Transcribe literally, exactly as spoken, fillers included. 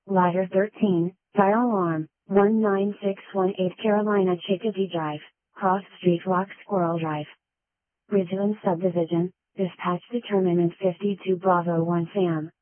Ladder thirteen, Fire Alarm, one nine six one eight Carolina Chickadee Drive, Cross Street Rock Squirrel Drive. Ridgeland Subdivision, Dispatch Determinant fifty-two Bravo one Sam.